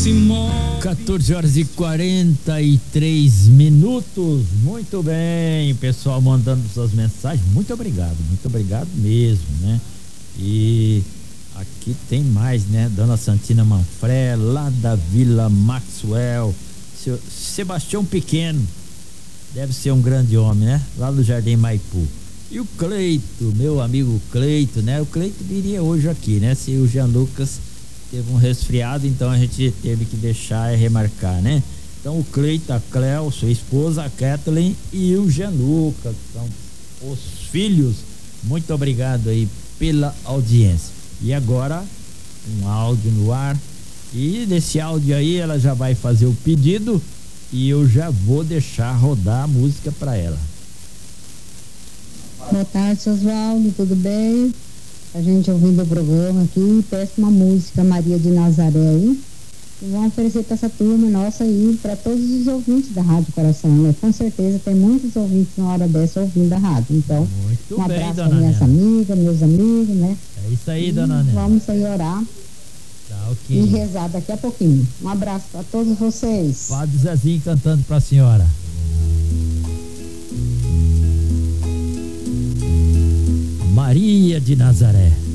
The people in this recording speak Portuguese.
14 horas e 43 minutos. Muito bem, pessoal mandando suas mensagens. Muito obrigado mesmo, né? E aqui tem mais, né? Dona Santina Manfré, lá da Vila Maxwell. Seu Sebastião Pequeno, deve ser um grande homem, né? Lá do Jardim Maipu. E o Cleito, meu amigo Cleito, né? O Cleito viria hoje aqui, né? Se o Jean Lucas teve um resfriado, então a gente teve que deixar e remarcar, né? Então o Cleito, a Cleo, sua esposa, a Kathleen e o Jean Lucas, que são os filhos. Muito obrigado aí pela audiência. E agora, um áudio no ar. E nesse áudio aí ela já vai fazer o pedido e eu já vou deixar rodar a música para ela. Boa tarde, Oswaldo, tudo bem? A gente ouvindo o programa aqui, peço uma música Maria de Nazaré aí, e vamos oferecer para essa turma nossa aí, para todos os ouvintes da Rádio Coração, né? Com certeza tem muitos ouvintes na hora dessa ouvindo a rádio, então muito um bem, abraço para minhas amigas, meus amigos, né? É isso aí, dona Nena. Vamos aí orar okay. E rezar daqui a pouquinho. Um abraço para todos vocês. Padre Zezinho cantando para a senhora. Maria de Nazaré.